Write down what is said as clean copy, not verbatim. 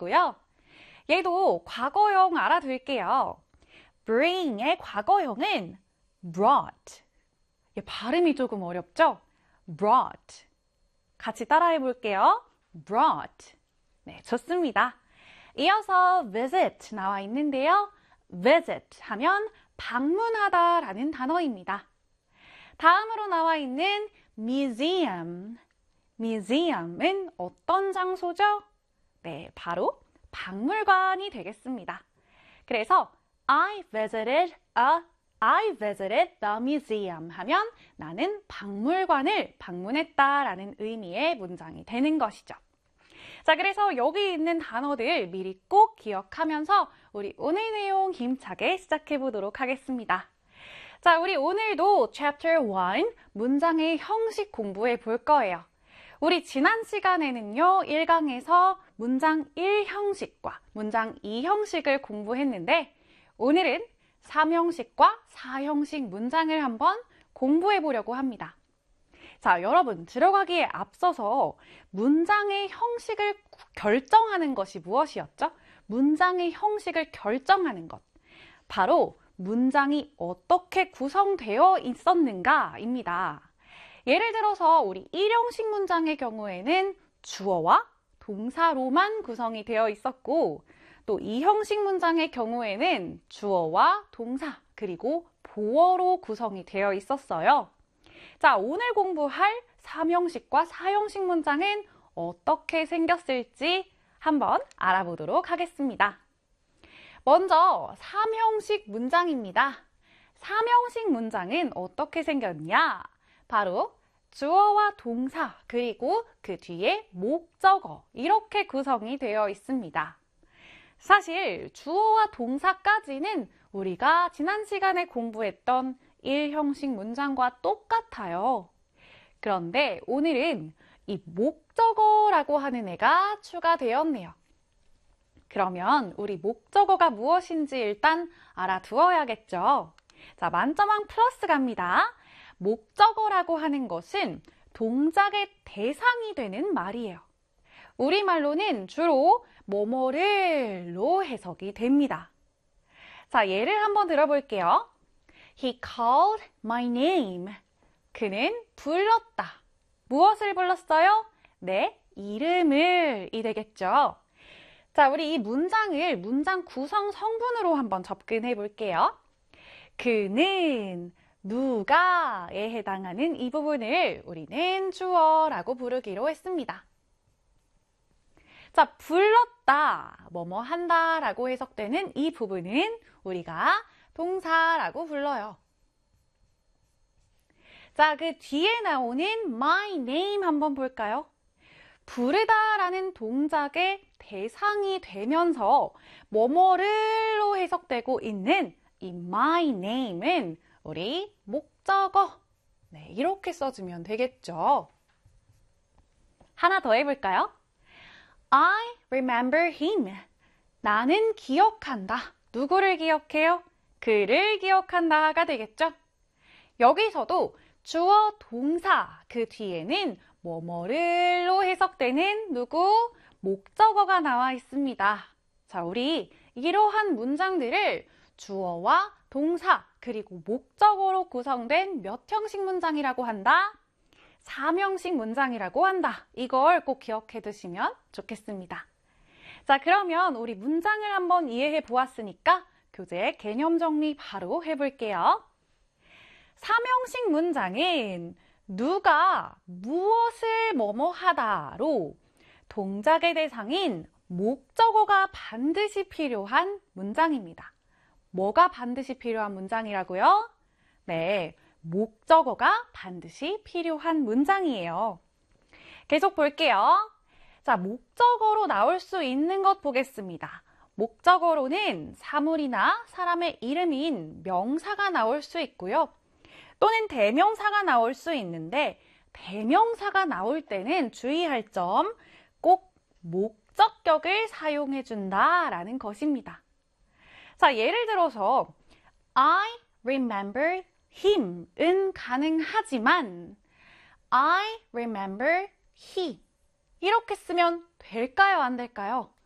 되고요. 얘도 과거형 알아둘게요. bring의 과거형은 brought. 얘 발음이 조금 어렵죠? brought. 같이 따라해 볼게요. brought. 네, 좋습니다. 이어서 visit 나와 있는데요. visit 하면 방문하다 라는 단어입니다. 다음으로 나와 있는 museum. museum은 어떤 장소죠? 네, 바로 박물관이 되겠습니다. 그래서 I visited the museum 하면 나는 박물관을 방문했다라는 의미의 문장이 되는 것이죠. 자, 그래서 여기 있는 단어들 미리 꼭 기억하면서 우리 오늘 내용 힘차게 시작해 보도록 하겠습니다. 자, 우리 오늘도 Chapter 1 문장의 형식 공부해 볼 거예요. 우리 지난 시간에는요, 1강에서 문장 1형식과 문장 2형식을 공부했는데 오늘은 3형식과 4형식 문장을 한번 공부해 보려고 합니다. 자, 여러분 들어가기에 앞서서 문장의 형식을 결정하는 것이 무엇이었죠? 문장의 형식을 결정하는 것. 바로 문장이 어떻게 구성되어 있었는가입니다. 예를 들어서 우리 1형식 문장의 경우에는 주어와 동사로만 구성이 되어 있었고 또 2형식 문장의 경우에는 주어와 동사 그리고 보어로 구성이 되어 있었어요. 자, 오늘 공부할 3형식과 4형식 문장은 어떻게 생겼을지 한번 알아보도록 하겠습니다. 먼저 3형식 문장입니다. 3형식 문장은 어떻게 생겼냐? 바로 주어와 동사 그리고 그 뒤에 목적어 이렇게 구성이 되어 있습니다. 사실 주어와 동사까지는 우리가 지난 시간에 공부했던 1형식 문장과 똑같아요. 그런데 오늘은 이 목적어라고 하는 애가 추가되었네요. 그러면 우리 목적어가 무엇인지 일단 알아두어야겠죠. 자, 만점왕 플러스 갑니다. 목적어라고 하는 것은 동작의 대상이 되는 말이에요. 우리말로는 주로 뭐뭐를로 해석이 됩니다. 자, 예를 한번 들어볼게요. He called my name. 그는 불렀다. 무엇을 불렀어요? 내 이름을 이 되겠죠. 자, 우리 이 문장을 문장 구성 성분으로 한번 접근해 볼게요. 그는 누가에 해당하는 이 부분을 우리는 주어라고 부르기로 했습니다. 자, 불렀다, 뭐뭐 한다 라고 해석되는 이 부분은 우리가 동사라고 불러요. 자, 그 뒤에 나오는 my name 한번 볼까요? 부르다 라는 동작의 대상이 되면서 뭐뭐를로 해석되고 있는 이 my name은 우리 목적어. 네, 이렇게 써주면 되겠죠. 하나 더 해볼까요? I remember him. 나는 기억한다. 누구를 기억해요? 그를 기억한다가 되겠죠. 여기서도 주어 동사 그 뒤에는 뭐뭐를로 해석되는 누구? 목적어가 나와 있습니다. 자, 우리 이러한 문장들을 주어와 동사 그리고 목적어로 구성된 몇 형식 문장이라고 한다? 3형식 문장이라고 한다. 이걸 꼭 기억해 두시면 좋겠습니다. 자, 그러면 우리 문장을 한번 이해해 보았으니까 교재 개념 정리 바로 해볼게요. 3형식 문장은 누가 무엇을 뭐뭐 하다로 동작의 대상인 목적어가 반드시 필요한 문장입니다. 뭐가 반드시 필요한 문장이라고요? 네, 목적어가 반드시 필요한 문장이에요. 계속 볼게요. 자, 목적어로 나올 수 있는 것 보겠습니다. 목적어로는 사물이나 사람의 이름인 명사가 나올 수 있고요. 또는 대명사가 나올 수 있는데 대명사가 나올 때는 주의할 점, 꼭 목적격을 사용해 준다라는 것입니다. 자, 예를 들어서 I remember him은 가능하지만 I remember he 이렇게 쓰면 될까요? 안 될까요?